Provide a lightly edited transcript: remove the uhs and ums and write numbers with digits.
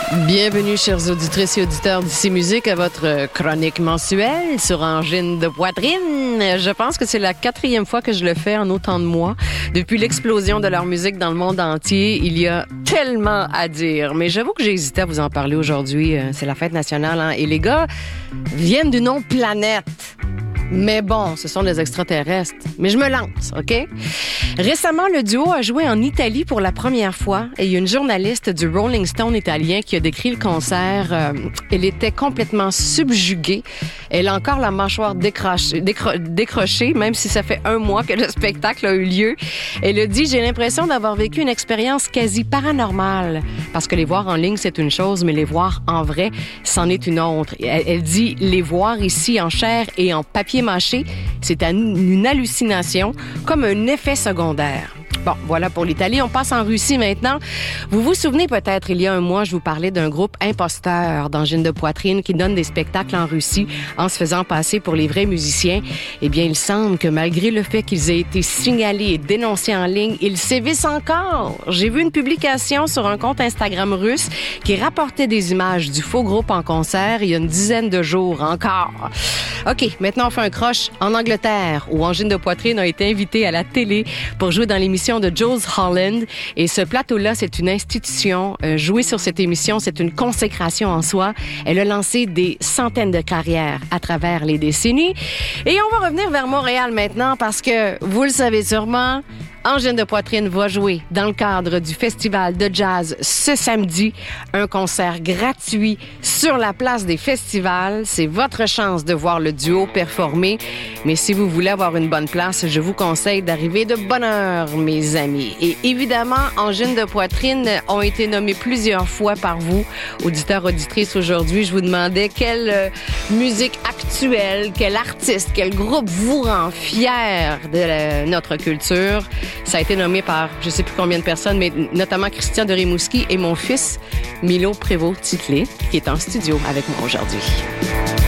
Bienvenue, chers auditrices et auditeurs d'Ici Musique, à votre chronique mensuelle sur Angine de poitrine. Je pense que c'est la 4e fois que je le fais en autant de mois. Depuis l'explosion de leur musique dans le monde entier, il y a tellement à dire. Mais j'avoue que j'ai hésité à vous en parler aujourd'hui. C'est la fête nationale, hein? Et les gars viennent d'une autre planète. Mais bon, ce sont des extraterrestres. Mais je me lance, OK? Récemment, le duo a joué en Italie pour la première fois et il y a une journaliste du Rolling Stone italien qui a décrit le concert. Elle était complètement subjuguée. Elle a encore la mâchoire décrochée, même si ça fait 1 mois que le spectacle a eu lieu. Elle a dit « J'ai l'impression d'avoir vécu une expérience quasi paranormale. » Parce que les voir en ligne, c'est une chose, mais les voir en vrai, c'en est une autre. Elle dit « Les voir ici en chair et en papier mâché, c'est une hallucination, comme un effet secondaire. » Bon, voilà pour l'Italie. On passe en Russie maintenant. Vous vous souvenez peut-être, il y a 1 mois, je vous parlais d'un groupe imposteur d'Angine de poitrine qui donne des spectacles en Russie en se faisant passer pour les vrais musiciens. Eh bien, il semble que malgré le fait qu'ils aient été signalés et dénoncés en ligne, ils sévissent encore. J'ai vu une publication sur un compte Instagram russe qui rapportait des images du faux groupe en concert il y a une dizaine de jours encore. OK, maintenant on fait un croche en Angleterre où Angine de poitrine a été invitée à la télé pour jouer dans l'émission de Jools Holland. Et ce plateau-là, c'est une institution. Jouer sur cette émission, c'est une consécration en soi. Elle a lancé des centaines de carrières à travers les décennies. Et on va revenir vers Montréal maintenant parce que, vous le savez sûrement, Angine de poitrine va jouer dans le cadre du festival de jazz ce samedi. Un concert gratuit sur la place des festivals. C'est votre chance de voir le duo performer. Mais si vous voulez avoir une bonne place, je vous conseille d'arriver de bonne heure, mes amis. Et évidemment, Angine de poitrine ont été nommés plusieurs fois par vous, auditeurs, auditrices. Aujourd'hui, je vous demandais quelle musique actuelle, quel artiste, quel groupe vous rend fier de notre culture. Ça a été nommé par je ne sais plus combien de personnes, mais notamment Christian de Rimouski et mon fils, Milo Prévost-Titlé, qui est en studio avec moi aujourd'hui.